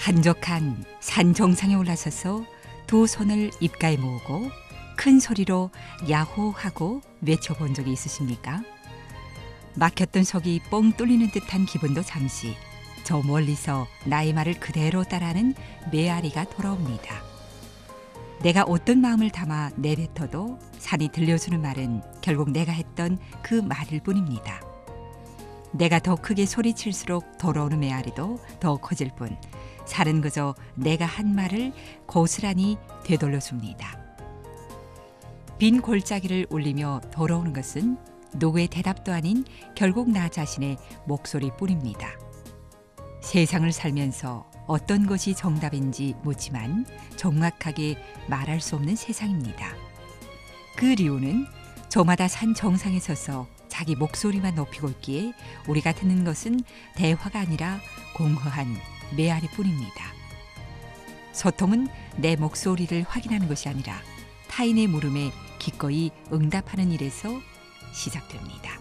한적한 산 정상에 올라서서 두 손을 입가에 모으고 큰 소리로 야호하고 외쳐본 적이 있으십니까? 막혔던 속이 뻥 뚫리는 듯한 기분도 잠시, 저 멀리서 나의 말을 그대로 따라하는 메아리가 돌아옵니다. 내가 어떤 마음을 담아 내뱉어도 산이 들려주는 말은 결국 내가 했던 그 말일 뿐입니다. 내가 더 크게 소리칠수록 돌아오는 메아리도 더 커질 뿐, 산은 그저 내가 한 말을 고스란히 되돌려줍니다. 빈 골짜기를 울리며 돌아오는 것은 누구의 대답도 아닌 결국 나 자신의 목소리뿐입니다. 세상을 살면서 어떤 것이 정답인지 묻지만 정확하게 말할 수 없는 세상입니다. 그 이유는 저마다 산 정상에 서서 자기 목소리만 높이고 있기에 우리가 듣는 것은 대화가 아니라 공허한 메아리뿐입니다. 소통은 내 목소리를 확인하는 것이 아니라 타인의 물음에 기꺼이 응답하는 일에서 시작됩니다.